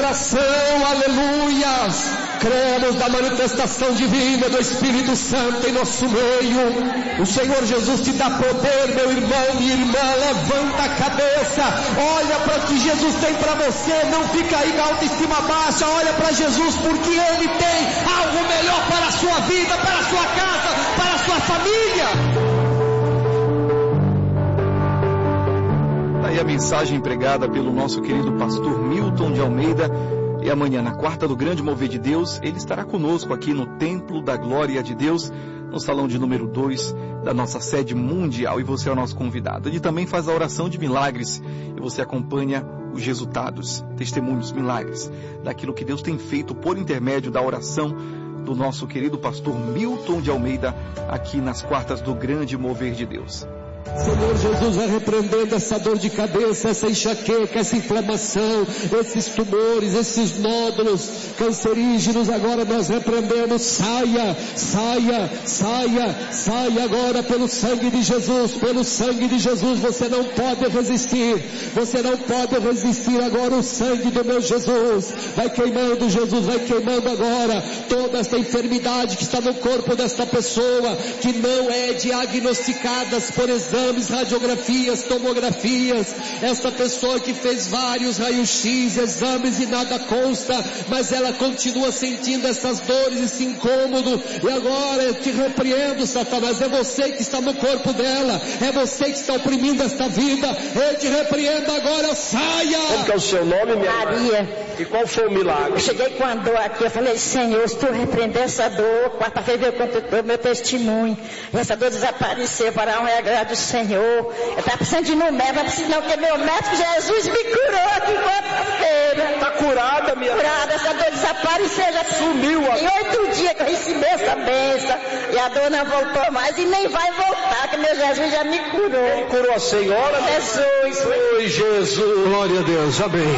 oração, aleluias. Cremos na manifestação divina do Espírito Santo em nosso meio. O Senhor Jesus te dá poder, meu irmão, minha irmã. Levanta a cabeça, olha para o que Jesus tem para você. Não fica aí com a autoestima baixa. Olha para Jesus, porque Ele tem algo melhor para a sua vida, para a sua casa, para a sua família. Aí a mensagem pregada pelo nosso querido pastor Milton de Almeida. E amanhã, na quarta do Grande Mover de Deus, ele estará conosco aqui no Templo da Glória de Deus, no salão de número 2 da nossa sede mundial. E você é o nosso convidado. Ele também faz a oração de milagres e você acompanha os resultados, testemunhos, milagres daquilo que Deus tem feito por intermédio da oração do nosso querido pastor Milton de Almeida, aqui nas quartas do Grande Mover de Deus. Senhor Jesus, vai repreendendo essa dor de cabeça, essa enxaqueca, essa inflamação, esses tumores, esses nódulos cancerígenos. Agora nós repreendemos. Saia, saia, saia, saia agora pelo sangue de Jesus. Pelo sangue de Jesus você não pode resistir. Você não pode resistir agora. O sangue do meu Jesus vai queimando, Jesus vai queimando agora toda esta enfermidade que está no corpo desta pessoa, que não é diagnosticada por exames, radiografias, tomografias. Essa pessoa que fez vários raios-x, exames e nada consta, mas ela continua sentindo essas dores, esse incômodo. E agora eu te repreendo, Satanás. É você que está no corpo dela, é você que está oprimindo esta vida. Eu te repreendo agora, saia. Como que é o seu nome, minha Maria. irmã? E qual foi o milagre? Eu cheguei com a dor aqui, eu falei, Senhor, se tu repreender essa dor, quarta-feira eu meu testemunho, essa dor desapareceu, para a honra do Senhor. Eu estava precisando de ir no médico, não, porque meu médico Jesus me curou aqui quarta-feira. Está curada, minha irmã? Curada, essa dor desapareceu, já sumiu. Em 8 dias que eu recebi essa bênção, e a dor não voltou mais, e nem vai voltar, que meu Jesus já me curou. Quem curou a senhora? Jesus. Oi, Jesus. Glória a Deus, amém.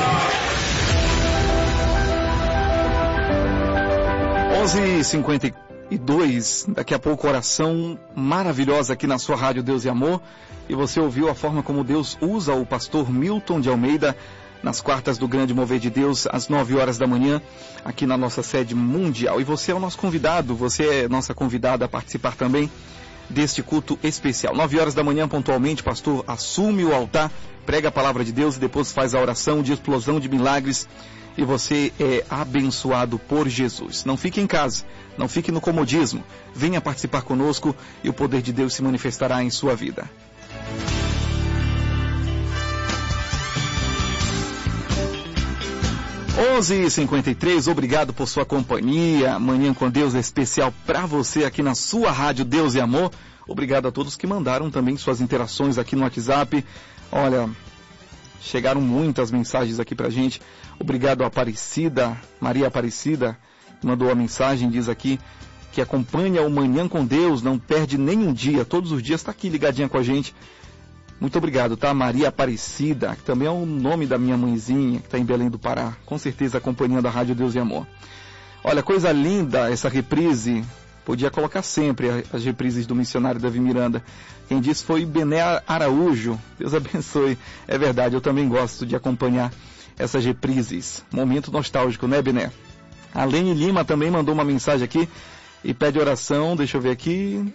11h52, daqui a pouco oração maravilhosa aqui na sua rádio Deus e Amor. E você ouviu a forma como Deus usa o pastor Milton de Almeida nas quartas do Grande Mover de Deus, às 9 horas da manhã, aqui na nossa sede mundial. E você é o nosso convidado, você é nossa convidada a participar também deste culto especial. 9 horas da manhã, pontualmente, o pastor assume o altar, prega a palavra de Deus e depois faz a oração de explosão de milagres. E você é abençoado por Jesus. Não fique em casa, não fique no comodismo. Venha participar conosco e o poder de Deus se manifestará em sua vida. – 11h53, obrigado por sua companhia. Manhã com Deus é especial para você aqui na sua rádio Deus e Amor. Obrigado a todos que mandaram também suas interações aqui no WhatsApp. Olha, chegaram muitas mensagens aqui pra gente. Obrigado a Aparecida, Maria Aparecida, que mandou a mensagem, diz aqui que acompanha o Manhã com Deus, não perde nenhum dia, todos os dias está aqui ligadinha com a gente. Muito obrigado, tá? Maria Aparecida, que também é o nome da minha mãezinha, que está em Belém do Pará, com certeza acompanhando a Rádio Deus e Amor. Olha, coisa linda essa reprise, podia colocar sempre as reprises do missionário Davi Miranda. Quem disse foi Bené Araújo, Deus abençoe. É verdade, eu também gosto de acompanhar essas reprises. Momento nostálgico, né, Bené? A Lene Lima também mandou uma mensagem aqui e pede oração, deixa eu ver aqui.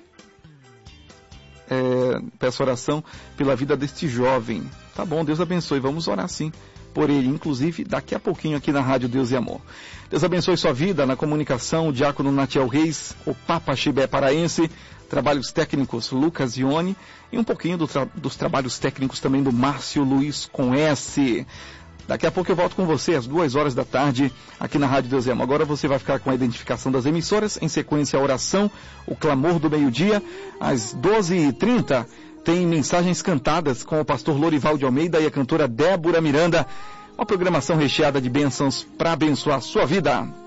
Peço oração pela vida deste jovem. Tá bom, Deus abençoe, vamos orar sim por ele, inclusive daqui a pouquinho aqui na Rádio Deus e Amor. Deus abençoe sua vida. Na comunicação, o diácono Natiel Reis, o Papa Chibé Paraense, trabalhos técnicos Lucas Ione e um pouquinho dos trabalhos técnicos também do Márcio Luiz com S. Daqui a pouco eu volto com você às 2 horas da tarde aqui na Rádio Deus e Amor. Agora você vai ficar com a identificação das emissoras, em sequência a oração, o clamor do meio-dia. Às 12h30 tem mensagens cantadas com o pastor Lorival de Almeida e a cantora Débora Miranda. Uma programação recheada de bênçãos para abençoar a sua vida.